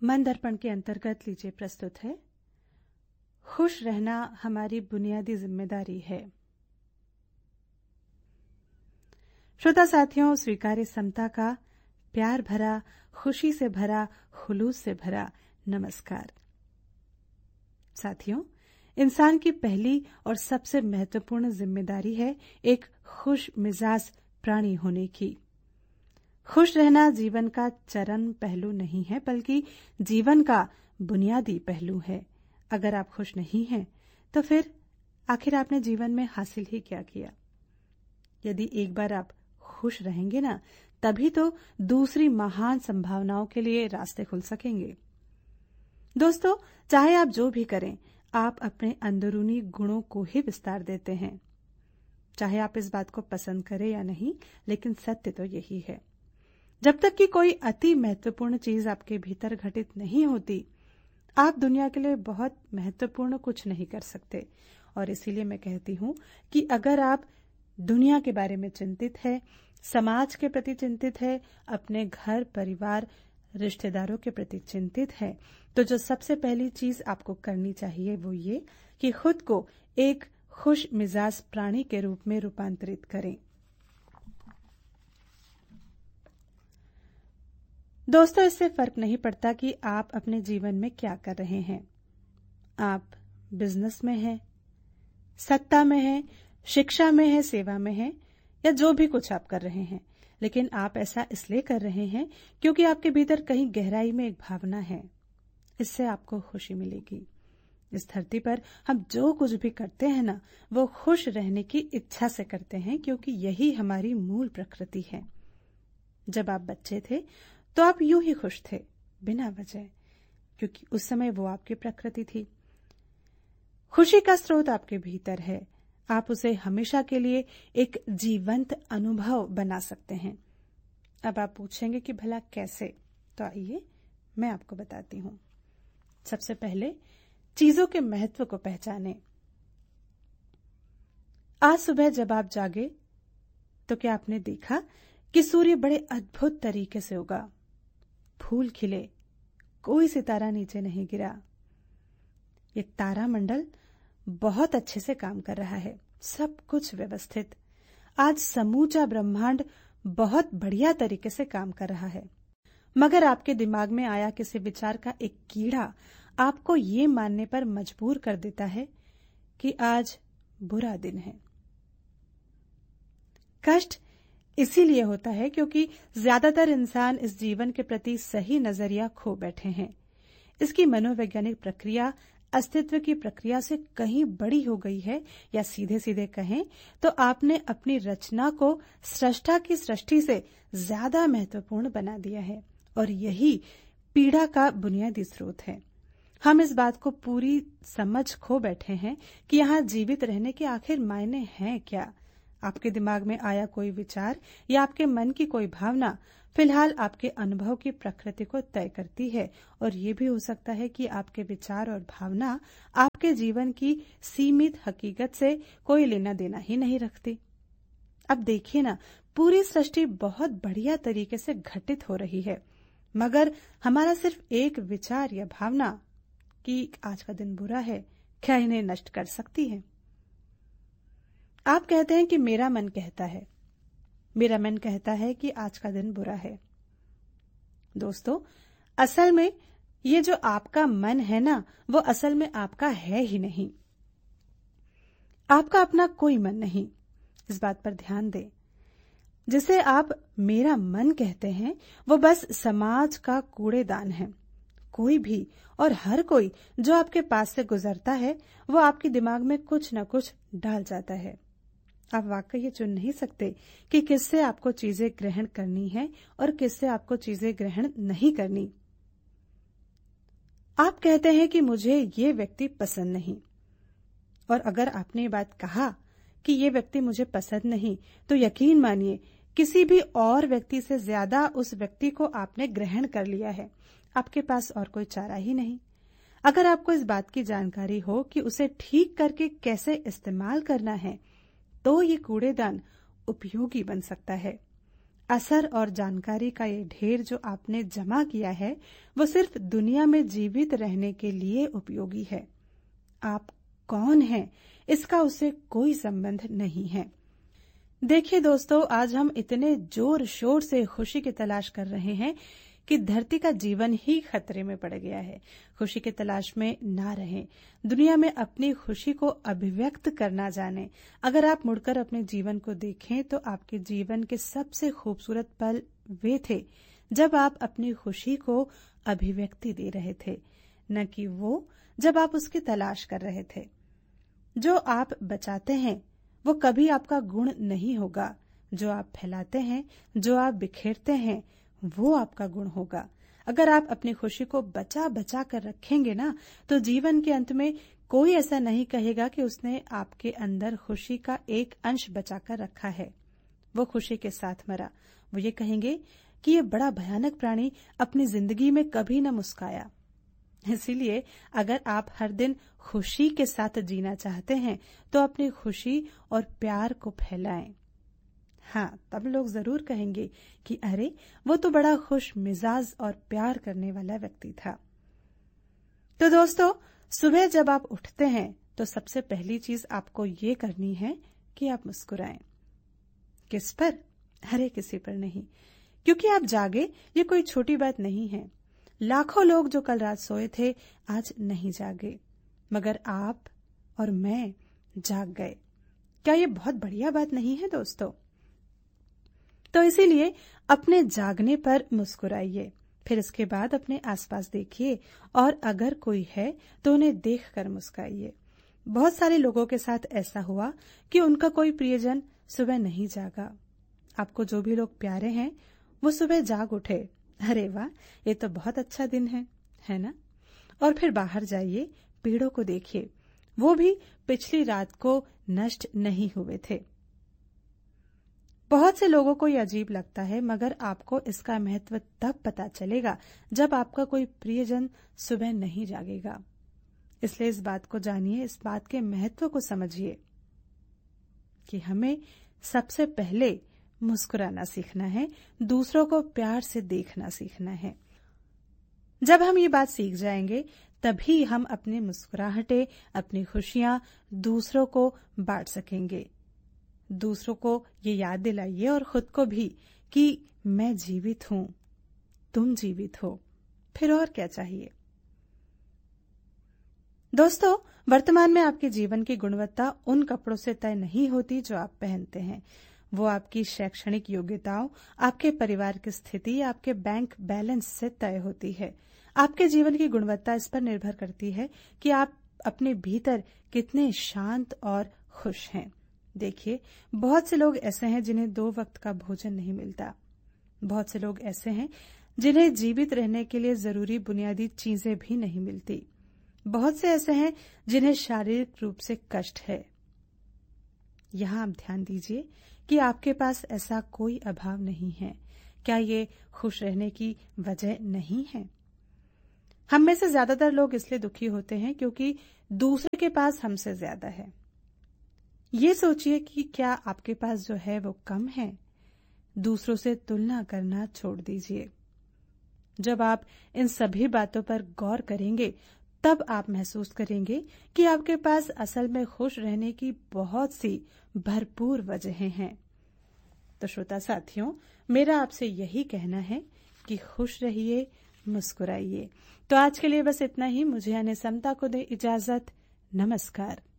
मन दर्पण के अंतर्गत लीजिए प्रस्तुत है खुश रहना हमारी बुनियादी जिम्मेदारी है। श्रोता साथियों, स्वीकार्य समता का प्यार भरा, खुशी से भरा, खुलूस से भरा नमस्कार। साथियों, इंसान की पहली और सबसे महत्वपूर्ण जिम्मेदारी है एक खुश मिजाज प्राणी होने की। खुश रहना जीवन का चरम पहलू नहीं है, बल्कि जीवन का बुनियादी पहलू है। अगर आप खुश नहीं हैं, तो फिर आखिर आपने जीवन में हासिल ही क्या किया? यदि एक बार आप खुश रहेंगे ना, तभी तो दूसरी महान संभावनाओं के लिए रास्ते खुल सकेंगे। दोस्तों, चाहे आप जो भी करें, आप अपने अंदरूनी गुणों को ही विस्तार देते हैं। चाहे आप इस बात को पसंद करें या नहीं, लेकिन सत्य तो यही है। जब तक कि कोई अति महत्वपूर्ण चीज आपके भीतर घटित नहीं होती, आप दुनिया के लिए बहुत महत्वपूर्ण कुछ नहीं कर सकते। और इसीलिए मैं कहती हूं कि अगर आप दुनिया के बारे में चिंतित है, समाज के प्रति चिंतित है, अपने घर परिवार रिश्तेदारों के प्रति चिंतित है, तो जो सबसे पहली चीज आपको करनी चाहिए वो ये कि खुद को एक खुश मिजाज प्राणी के रूप में रूपांतरित करें। दोस्तों, इससे फर्क नहीं पड़ता कि आप अपने जीवन में क्या कर रहे हैं। आप बिजनेस में हैं, सत्ता में हैं, शिक्षा में हैं, सेवा में हैं, या जो भी कुछ आप कर रहे हैं, लेकिन आप ऐसा इसलिए कर रहे हैं क्योंकि आपके भीतर कहीं गहराई में एक भावना है। इससे आपको खुशी मिलेगी। इस धरती पर हम जो कुछ भी करते हैं ना, वो खुश रहने की इच्छा से करते हैं, क्योंकि यही हमारी मूल प्रकृति है। जब आप बच्चे थे तो आप यूं ही खुश थे, बिना वजह, क्योंकि उस समय वो आपकी प्रकृति थी। खुशी का स्रोत आपके भीतर है। आप उसे हमेशा के लिए एक जीवंत अनुभव बना सकते हैं। अब आप पूछेंगे कि भला कैसे? तो आइए मैं आपको बताती हूं। सबसे पहले चीजों के महत्व को पहचानें। आज सुबह जब आप जागे तो क्या आपने देखा कि सूर्य बड़े अद्भुत तरीके से उगा, फूल खिले, कोई सितारा नीचे नहीं गिरा। ये तारामंडल बहुत अच्छे से काम कर रहा है, सब कुछ व्यवस्थित। आज समूचा ब्रह्मांड बहुत बढ़िया तरीके से काम कर रहा है। मगर आपके दिमाग में आया किसी विचार का एक कीड़ा आपको ये मानने पर मजबूर कर देता है कि आज बुरा दिन है। कष्ट इसीलिए होता है क्योंकि ज्यादातर इंसान इस जीवन के प्रति सही नजरिया खो बैठे हैं। इसकी मनोवैज्ञानिक प्रक्रिया अस्तित्व की प्रक्रिया से कहीं बड़ी हो गई है, या सीधे सीधे कहें तो आपने अपनी रचना को सृष्टा की सृष्टि से ज्यादा महत्वपूर्ण बना दिया है, और यही पीड़ा का बुनियादी स्रोत है। हम इस बात को पूरी समझ खो बैठे हैं कि यहाँ जीवित रहने के आखिर मायने हैं क्या। आपके दिमाग में आया कोई विचार या आपके मन की कोई भावना फिलहाल आपके अनुभव की प्रकृति को तय करती है, और ये भी हो सकता है कि आपके विचार और भावना आपके जीवन की सीमित हकीकत से कोई लेना देना ही नहीं रखती। अब देखिए ना, पूरी सृष्टि बहुत बढ़िया तरीके से घटित हो रही है, मगर हमारा सिर्फ एक विचार या भावना कि आज का दिन बुरा है, क्या इन्हें नष्ट कर सकती है? आप कहते हैं कि मेरा मन कहता है, मेरा मन कहता है कि आज का दिन बुरा है। दोस्तों, असल में ये जो आपका मन है ना, वो असल में आपका है ही नहीं। आपका अपना कोई मन नहीं। इस बात पर ध्यान दें। जिसे आप मेरा मन कहते हैं, वो बस समाज का कूड़ेदान है। कोई भी और हर कोई जो आपके पास से गुजरता है, वो आपके दिमाग में कुछ न कुछ डाल जाता है। आप वाकई ये चुन नहीं सकते कि किससे आपको चीजें ग्रहण करनी है और किससे आपको चीजें ग्रहण नहीं करनी। आप कहते हैं कि मुझे ये व्यक्ति पसंद नहीं, और अगर आपने ये बात कहा कि ये व्यक्ति मुझे पसंद नहीं, तो यकीन मानिए किसी भी और व्यक्ति से ज्यादा उस व्यक्ति को आपने ग्रहण कर लिया है। आपके पास और कोई चारा ही नहीं। अगर आपको इस बात की जानकारी हो कि उसे ठीक करके कैसे इस्तेमाल करना है, तो ये कूड़ेदान उपयोगी बन सकता है। असर और जानकारी का ये ढेर जो आपने जमा किया है वो सिर्फ दुनिया में जीवित रहने के लिए उपयोगी है। आप कौन हैं इसका उससे कोई संबंध नहीं है। देखिए दोस्तों, आज हम इतने जोर शोर से खुशी की तलाश कर रहे हैं कि धरती का जीवन ही खतरे में पड़ गया है। खुशी की तलाश में ना रहें, दुनिया में अपनी खुशी को अभिव्यक्त करना जानें। अगर आप मुड़कर अपने जीवन को देखें तो आपके जीवन के सबसे खूबसूरत पल वे थे जब आप अपनी खुशी को अभिव्यक्ति दे रहे थे, न कि वो जब आप उसकी तलाश कर रहे थे। जो आप बचाते हैं वो कभी आपका गुण नहीं होगा, जो आप फैलाते हैं, जो आप बिखेरते हैं, वो आपका गुण होगा। अगर आप अपनी खुशी को बचा बचा कर रखेंगे ना, तो जीवन के अंत में कोई ऐसा नहीं कहेगा कि उसने आपके अंदर खुशी का एक अंश बचा कर रखा है, वो खुशी के साथ मरा। वो ये कहेंगे कि ये बड़ा भयानक प्राणी अपनी जिंदगी में कभी न मुस्काया। इसीलिए अगर आप हर दिन खुशी के साथ जीना चाहते हैं तो अपनी खुशी और प्यार को फैलाएं। हाँ, तब लोग जरूर कहेंगे कि अरे वो तो बड़ा खुश मिजाज और प्यार करने वाला व्यक्ति था। तो दोस्तों, सुबह जब आप उठते हैं तो सबसे पहली चीज आपको ये करनी है कि आप मुस्कुराएं। किस पर? अरे किसी पर नहीं, क्योंकि आप जागे ये कोई छोटी बात नहीं है। लाखों लोग जो कल रात सोए थे आज नहीं जागे, मगर आप और मैं जाग गए। क्या ये बहुत बढ़िया बात नहीं है दोस्तों? तो इसीलिए अपने जागने पर मुस्कुराइए, फिर इसके बाद अपने आसपास देखिए और अगर कोई है तो उन्हें देखकर मुस्कुराइए। बहुत सारे लोगों के साथ ऐसा हुआ कि उनका कोई प्रियजन सुबह नहीं जागा। आपको जो भी लोग प्यारे हैं वो सुबह जाग उठे। अरे वाह, ये तो बहुत अच्छा दिन है ना? और फिर बाहर जाइए, पेड़ों को देखिए, वो भी पिछली रात को नष्ट नहीं हुए थे। बहुत से लोगों को ये अजीब लगता है, मगर आपको इसका महत्व तब पता चलेगा जब आपका कोई प्रियजन सुबह नहीं जागेगा। इसलिए इस बात को जानिए, इस बात के महत्व को समझिए कि हमें सबसे पहले मुस्कुराना सीखना है, दूसरों को प्यार से देखना सीखना है। जब हम ये बात सीख जाएंगे तभी हम अपनी मुस्कुराहटें, अपनी खुशियां दूसरों को बांट सकेंगे। दूसरों को ये याद दिलाइए और खुद को भी कि मैं जीवित हूं, तुम जीवित हो, फिर और क्या चाहिए। दोस्तों, वर्तमान में आपके जीवन की गुणवत्ता उन कपड़ों से तय नहीं होती जो आप पहनते हैं। वो आपकी शैक्षणिक योग्यताओं, आपके परिवार की स्थिति, आपके बैंक बैलेंस से तय होती है। आपके जीवन की गुणवत्ता इस पर निर्भर करती है कि आप अपने भीतर कितने शांत और खुश हैं। देखिए, बहुत से लोग ऐसे हैं जिन्हें 2 वक्त का भोजन नहीं मिलता। बहुत से लोग ऐसे हैं जिन्हें जीवित रहने के लिए जरूरी बुनियादी चीजें भी नहीं मिलती। बहुत से ऐसे हैं जिन्हें शारीरिक रूप से कष्ट है। यहाँ आप ध्यान दीजिए कि आपके पास ऐसा कोई अभाव नहीं है। क्या ये खुश रहने की वजह नहीं है? हम में से ज्यादातर लोग इसलिए दुखी होते हैं क्योंकि दूसरे के पास हमसे ज्यादा है। ये सोचिए कि क्या आपके पास जो है वो कम है? दूसरों से तुलना करना छोड़ दीजिए। जब आप इन सभी बातों पर गौर करेंगे तब आप महसूस करेंगे कि आपके पास असल में खुश रहने की बहुत सी भरपूर वजहें हैं। तो श्रोता साथियों, मेरा आपसे यही कहना है कि खुश रहिए, मुस्कुराइए। तो आज के लिए बस इतना ही। मुझे यानी समता को दे इजाजत। नमस्कार।